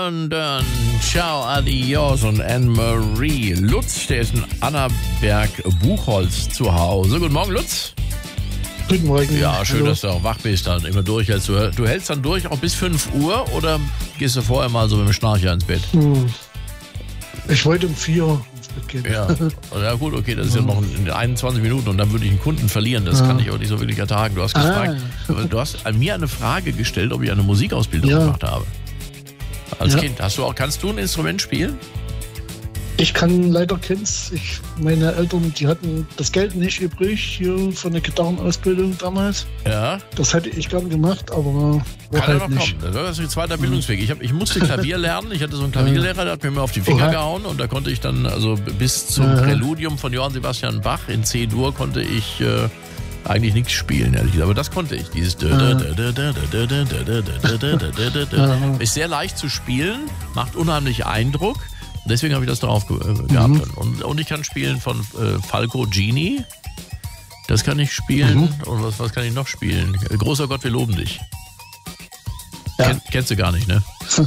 dun, dun. Ciao, adios und Anne-Marie. Lutz, der ist in Annaberg-Buchholz zu Hause. Guten Morgen, Lutz. Guten Morgen. Ja, schön, Hallo. dass du auch wach bist und immer durchhältst. Du hältst dann durch auch bis 5 Uhr oder gehst du vorher mal so mit dem Schnarcher ins Bett? Ich wollte um 4 ins Bett gehen. Ja gut, okay, das ist ja noch in 21 Minuten und dann würde ich einen Kunden verlieren. Das kann ich auch nicht so wirklich ertragen. Du hast gefragt, du hast an mir eine Frage gestellt, ob ich eine Musikausbildung gemacht habe. Als Kind. Kannst du ein Instrument spielen? Ich kann leider keins. Meine Eltern, die hatten das Geld nicht übrig hier von der Gitarrenausbildung damals. Ja. Das hätte ich gern gemacht, aber war Kann halt ja noch nicht. kommen. Das ist ein zweiter Bildungsweg. Ich musste Klavier lernen. Ich hatte so einen Klavierlehrer, der hat mir immer auf die Finger gehauen und da konnte ich dann, also bis zum Präludium von Johann Sebastian Bach in C-Dur konnte ich eigentlich nichts spielen, ehrlich gesagt. Aber das konnte ich. Dieses ist sehr leicht zu spielen, macht unheimlich Eindruck. Deswegen habe ich das drauf gehabt. Und ich kann spielen von Falco Genie. Das kann ich spielen. Und was kann ich noch spielen? Großer Gott, wir loben dich. Ja. Kennst du gar nicht, ne?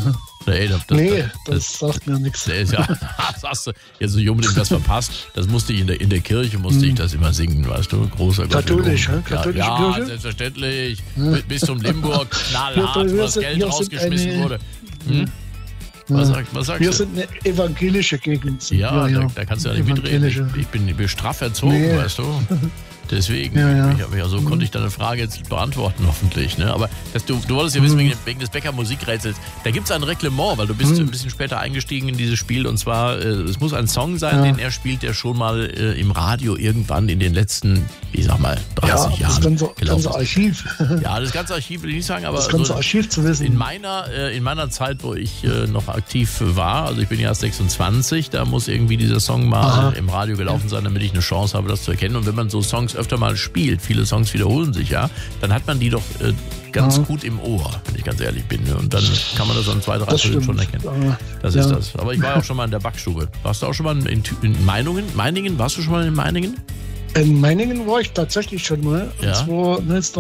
Das sagt mir nichts. Ja, das hast du jetzt nicht unbedingt was verpasst. Das musste ich in der Kirche musste ich das immer singen, weißt du? Großer Gott. Katholisch, katholische ja, Kirche? Selbstverständlich. Bis zum Limburg, knallhart, wo das Geld rausgeschmissen wurde. Was sagst Wir du? sind eine evangelische Gegend. Ja, da kannst du ja nicht mitreden. Ich bin straff erzogen, weißt du. Deswegen, so konnte ich deine Frage jetzt beantworten, hoffentlich. Ne? Aber du wolltest ja wissen, wegen des Becker Musikrätsels, da gibt es ein Reglement, weil du bist ein bisschen später eingestiegen in dieses Spiel. Und zwar, es muss ein Song sein, den er spielt, der schon mal im Radio irgendwann in den letzten, ich sag mal, 30 Jahren das ganze Archiv. Ja, das ganze Archiv will ich nicht sagen, aber das ganze Archiv zu wissen. In meiner Zeit, wo ich noch aktiv war, also ich bin ja erst 26, da muss irgendwie dieser Song mal im Radio gelaufen sein, damit ich eine Chance habe, das zu erkennen. Und wenn man so Songs öfter mal spielt, viele Songs wiederholen sich ja, dann hat man die doch ganz gut im Ohr, wenn ich ganz ehrlich bin. Und dann kann man das an 2, 3 Stunden schon erkennen. Das ist das. Aber ich war auch schon mal in der Backstube. Warst du auch schon mal in Meiningen? Warst du schon mal in Meiningen? In Meiningen war ich tatsächlich schon mal. Ja? Das war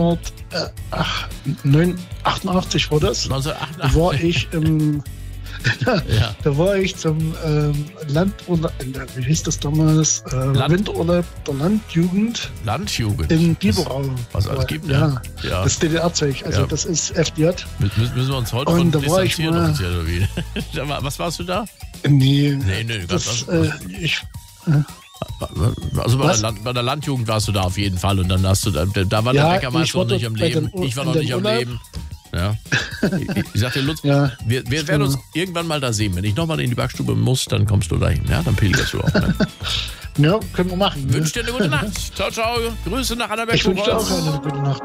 1988 war das. 1988? Da war ich da war ich zum Landurlaub, wie hieß das damals? Winterurlaub der Landjugend. Landjugend? In Biberau. Was alles gibt, ja. Das DDR-Zeug, also das ist FDJ. Müssen wir uns heute von distanzieren offiziell, oder wie? Was warst du da? Nee. Also bei der Landjugend warst du da auf jeden Fall und dann hast du da war der Bäckermeister noch nicht am Leben. Ich war noch nicht am Leben. Ja. Ich sagte, Lutz, wir werden uns irgendwann mal da sehen. Wenn ich nochmal in die Backstube muss, dann kommst du dahin. Ja, dann pilgerst du auch. Ne? Ja, können wir machen. Wünsche dir eine gute Nacht. Ciao, ciao. Grüße nach Annaberg. Ich wünsche dir auch eine gute Nacht.